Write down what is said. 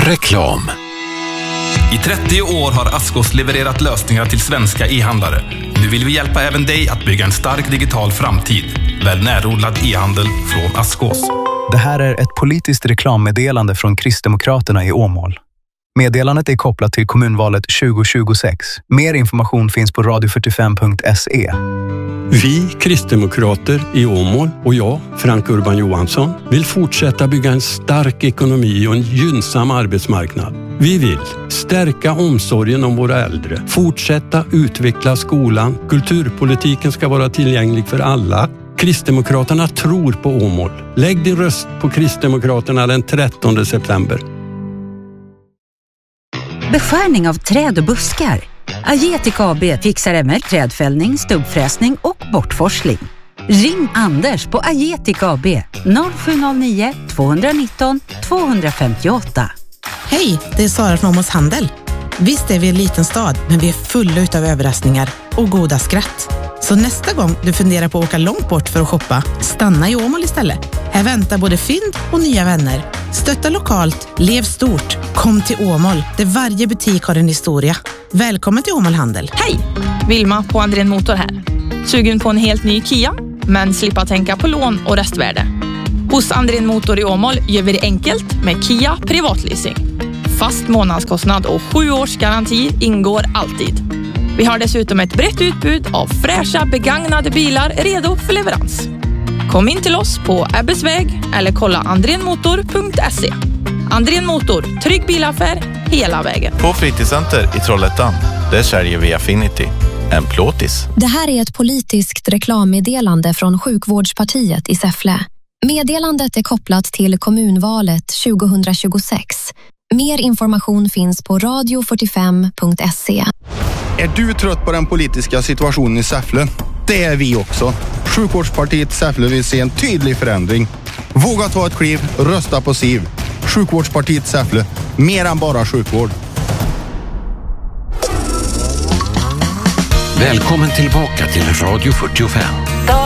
Reklam. I 30 år har Askos levererat lösningar till svenska e-handlare. Nu vill vi hjälpa även dig att bygga en stark digital framtid. Välj närodlad e-handel från Askos. Det här är ett politiskt reklammeddelande från Kristdemokraterna i Åmål. Meddelandet är kopplat till kommunvalet 2026. Mer information finns på radio45.se. Vi kristdemokrater i Åmål och jag, Frank Urban Johansson, vill fortsätta bygga en stark ekonomi och en gynnsam arbetsmarknad. Vi vill stärka omsorgen om våra äldre, fortsätta utveckla skolan, kulturpolitiken ska vara tillgänglig för alla. Kristdemokraterna tror på Åmål. Lägg din röst på Kristdemokraterna den 13 september. Beskärning av träd och buskar. Agetic AB fixar ML trädfällning, stubbfräsning och bortforsling. Ring Anders på Agetic AB 0709 219 258. Hej, det är Sara från Åmåls Handel. Visst är vi en liten stad, men vi är fulla utav överraskningar och goda skratt. Så nästa gång du funderar på att åka långt bort för att shoppa, stanna i Åmål istället. Här väntar både fynd och nya vänner. Stötta lokalt, lev stort. Kom till Åmål, där varje butik har en historia. Välkommen till Åmål Handel. Hej! Vilma på Andrén Motor här. Sugen på en helt ny Kia, men slippa tänka på lån och restvärde. Hos Andrén Motor i Åmål gör vi det enkelt med Kia privatleasing. Fast månadskostnad och 7 års garanti ingår alltid. Vi har dessutom ett brett utbud av fräscha begagnade bilar redo för leverans. Kom in till oss på Ebbesväg eller kolla andrenmotor.se. Andrén Motor, trygg bilaffär hela vägen. På Fritidscenter i Trollhättan, där säljer vi Affinity, en plåtis. Det här är ett politiskt reklammeddelande från Sjukvårdspartiet i Säffle. Meddelandet är kopplat till kommunvalet 2026. Mer information finns på radio45.se. Är du trött på den politiska situationen i Säffle? Det är vi också. Sjukvårdspartiet Säffle vill se en tydlig förändring. Våga ta ett kliv, rösta på SIV. Sjukvårdspartiet Säffle, mer än bara sjukvård. Välkommen tillbaka till Radio 45.